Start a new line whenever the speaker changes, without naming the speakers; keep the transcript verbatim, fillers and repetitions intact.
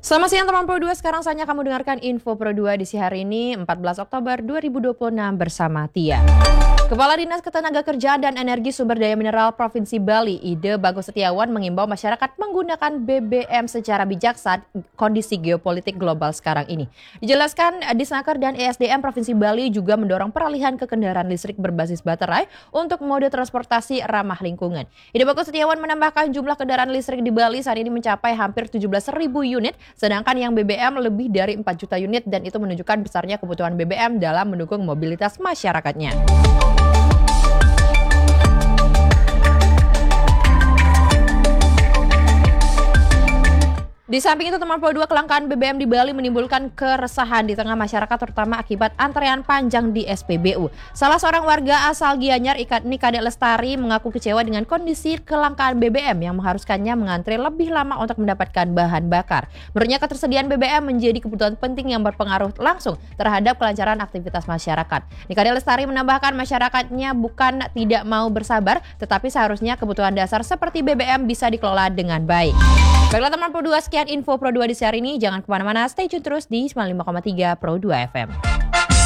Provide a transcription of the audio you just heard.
Selamat siang teman Pro dua, sekarang saatnya kamu dengarkan info Pro dua edisi hari ini empat belas Oktober dua ribu dua puluh enam bersama Tia. Kepala Dinas Ketenagakerjaan dan Energi Sumber Daya Mineral Provinsi Bali, Ide Bagus Setiawan mengimbau masyarakat menggunakan B B M secara bijak saat kondisi geopolitik global sekarang ini. Dijelaskan, Disnaker dan E S D M Provinsi Bali juga mendorong peralihan ke kendaraan listrik berbasis baterai untuk mode transportasi ramah lingkungan. Ide Bagus Setiawan menambahkan jumlah kendaraan listrik di Bali saat ini mencapai hampir tujuh belas ribu unit, sedangkan yang B B M lebih dari empat juta unit, dan itu menunjukkan besarnya kebutuhan B B M dalam mendukung mobilitas masyarakatnya. Di samping itu, teman Pro dua, kelangkaan B B M di Bali menimbulkan keresahan di tengah masyarakat, terutama akibat antrean panjang di S P B U. Salah seorang warga asal Gianyar, Nikade Lestari, mengaku kecewa dengan kondisi kelangkaan B B M yang mengharuskannya mengantre lebih lama untuk mendapatkan bahan bakar. Menurutnya, ketersediaan B B M menjadi kebutuhan penting yang berpengaruh langsung terhadap kelancaran aktivitas masyarakat. Nikade Lestari menambahkan masyarakatnya bukan tidak mau bersabar, tetapi seharusnya kebutuhan dasar seperti B B M bisa dikelola dengan baik. Baiklah teman Pro dua, sekian info Pro dua di hari ini. Jangan kemana-mana, stay tune terus di sembilan puluh lima koma tiga Pro dua F M.